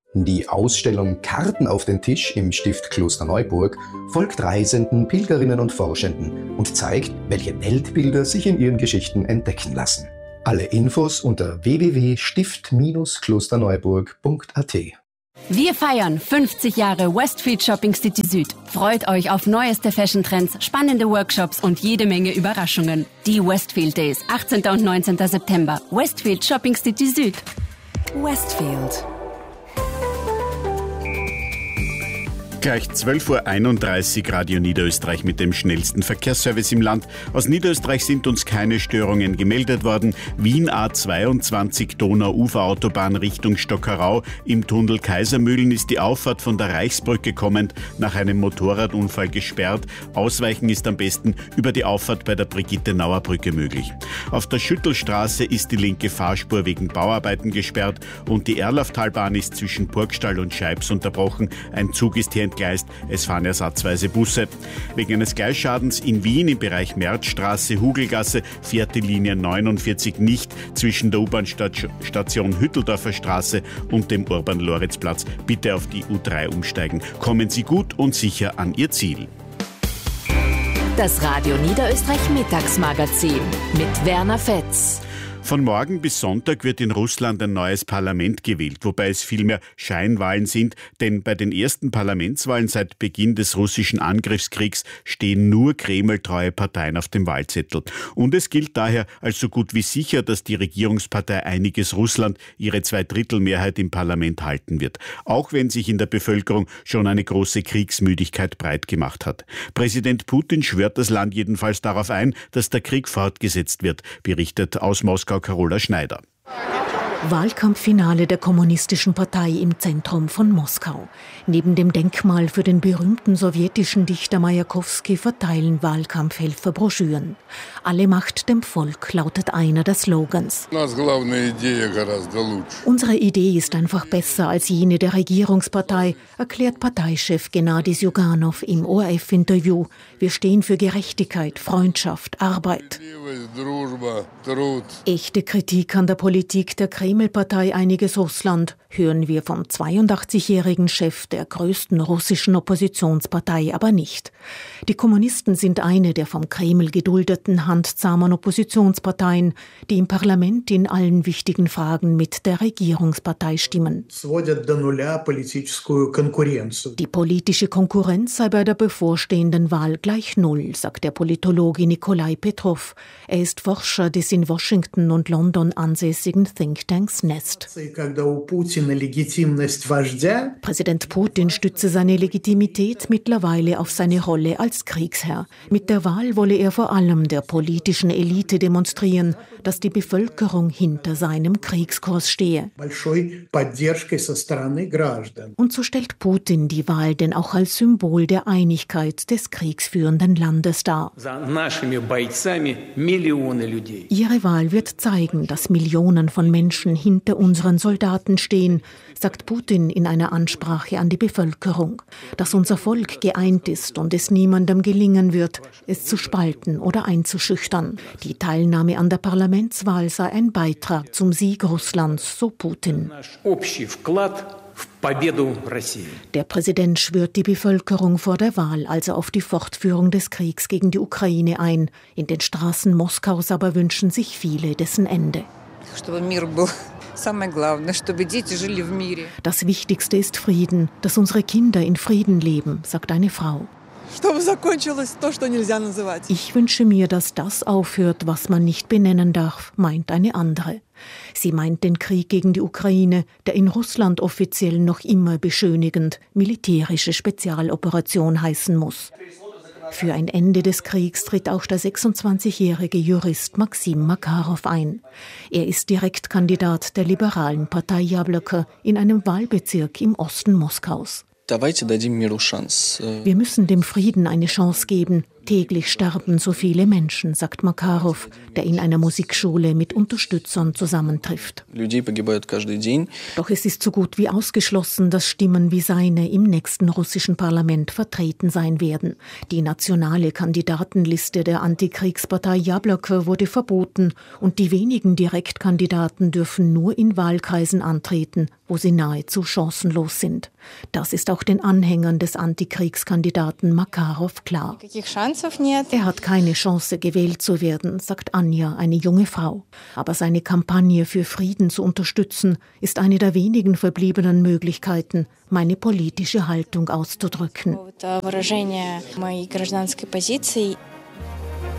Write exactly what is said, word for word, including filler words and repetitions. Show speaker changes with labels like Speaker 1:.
Speaker 1: Die Ausstellung Karten auf den Tisch im Stift Klosterneuburg folgt Reisenden, Pilgerinnen und Forschenden und zeigt, welche Weltbilder sich in ihren Geschichten entdecken lassen. Alle Infos unter w w w punkt stift klosterneuburg punkt a t.
Speaker 2: Wir feiern fünfzig Jahre Westfield Shopping City Süd. Freut euch auf neueste Fashion-Trends, spannende Workshops und jede Menge Überraschungen. Die Westfield Days, achtzehnten und neunzehnten September. Westfield Shopping City Süd. Westfield.
Speaker 3: Gleich zwölf Uhr einunddreißig, Radio Niederösterreich mit dem schnellsten Verkehrsservice im Land. Aus Niederösterreich sind uns keine Störungen gemeldet worden. Wien A zweiundzwanzig, Donau-Ufer-Autobahn Richtung Stockerau. Im Tunnel Kaisermühlen ist die Auffahrt von der Reichsbrücke kommend nach einem Motorradunfall gesperrt. Ausweichen ist am besten über die Auffahrt bei der Brigitte-Nauer Brücke möglich. Auf der Schüttelstraße ist die linke Fahrspur wegen Bauarbeiten gesperrt und die Erlauftalbahn ist zwischen Burgstall und Scheibs unterbrochen. Ein Zug ist hier entgleist, es fahren ersatzweise Busse. Wegen eines Gleisschadens in Wien im Bereich Märzstraße, Hugelgasse fährt die Linie neunundvierzig nicht zwischen der U-Bahn-Station Hütteldorfer Straße und dem Urban-Loritz-Platz. Bitte auf die U drei umsteigen. Kommen Sie gut und sicher an Ihr Ziel.
Speaker 4: Das Radio Niederösterreich Mittagsmagazin mit Werner Fetz.
Speaker 3: Von morgen bis Sonntag wird in Russland ein neues Parlament gewählt, wobei es vielmehr Scheinwahlen sind, denn bei den ersten Parlamentswahlen seit Beginn des russischen Angriffskriegs stehen nur Kreml-treue Parteien auf dem Wahlzettel. Und es gilt daher als so gut wie sicher, dass die Regierungspartei Einiges Russland ihre Zweidrittelmehrheit im Parlament halten wird, auch wenn sich in der Bevölkerung schon eine große Kriegsmüdigkeit breit gemacht hat. Präsident Putin schwört das Land jedenfalls darauf ein, dass der Krieg fortgesetzt wird, berichtet aus Moskau Carola Schneider.
Speaker 5: Wahlkampffinale der Kommunistischen Partei im Zentrum von Moskau. Neben dem Denkmal für den berühmten sowjetischen Dichter Majakowski verteilen Wahlkampfhelfer Broschüren. Alle Macht dem Volk lautet einer der Slogans. Unsere Idee ist einfach besser als jene der Regierungspartei, erklärt Parteichef Gennady Zyuganow im O R F-Interview. Wir stehen für Gerechtigkeit, Freundschaft, Arbeit. Echte Kritik an der Politik der Kreml-Partei Einiges Russland hören wir vom zweiundachtzigjährigen Chef der größten russischen Oppositionspartei aber nicht. Die Kommunisten sind eine der vom Kreml geduldeten handzahmen Oppositionsparteien, die im Parlament in allen wichtigen Fragen mit der Regierungspartei stimmen. Die politische Konkurrenz sei bei der bevorstehenden Wahl gleich null, sagt der Politologe Nikolai Petrov. Er ist Forscher des in Washington und London ansässigen Thinktanks Nest. Präsident Putin stütze seine Legitimität mittlerweile auf seine Rolle als Kriegsherr. Mit der Wahl wolle er vor allem der politischen Elite demonstrieren, dass die Bevölkerung hinter seinem Kriegskurs stehe. Und so stellt Putin die Wahl denn auch als Symbol der Einigkeit des kriegsführenden Landes dar. Ihre Wahl wird zeigen, dass Millionen von Menschen hinter unseren Soldaten stehen, sagt Putin in einer Ansprache an die Bevölkerung. Dass unser Volk geeint ist und es niemandem gelingen wird, es zu spalten oder einzuschüchtern. Die Teilnahme an der Parlamentswahl sei ein Beitrag zum Sieg Russlands, so Putin. Der Präsident schwört die Bevölkerung vor der Wahl also auf die Fortführung des Kriegs gegen die Ukraine ein. In den Straßen Moskaus aber wünschen sich viele dessen Ende. Das Wichtigste ist Frieden, dass unsere Kinder in Frieden leben, sagt eine Frau. Ich wünsche mir, dass das aufhört, was man nicht benennen darf, meint eine andere. Sie meint den Krieg gegen die Ukraine, der in Russland offiziell noch immer beschönigend militärische Spezialoperation heißen muss. Für ein Ende des Kriegs tritt auch der sechsundzwanzigjährige Jurist Maxim Makarow ein. Er ist Direktkandidat der liberalen Partei Jabloko in einem Wahlbezirk im Osten Moskaus. Wir müssen dem Frieden eine Chance geben. Täglich sterben so viele Menschen, sagt Makarov, der in einer Musikschule mit Unterstützern zusammentrifft. Doch es ist so gut wie ausgeschlossen, dass Stimmen wie seine im nächsten russischen Parlament vertreten sein werden. Die nationale Kandidatenliste der Antikriegspartei Jabloko wurde verboten und die wenigen Direktkandidaten dürfen nur in Wahlkreisen antreten, wo sie nahezu chancenlos sind. Das ist auch den Anhängern des Antikriegskandidaten Makarov klar. Er hat keine Chance, gewählt zu werden, sagt Anja, eine junge Frau. Aber seine Kampagne für Frieden zu unterstützen, ist eine der wenigen verbliebenen Möglichkeiten, meine politische Haltung auszudrücken.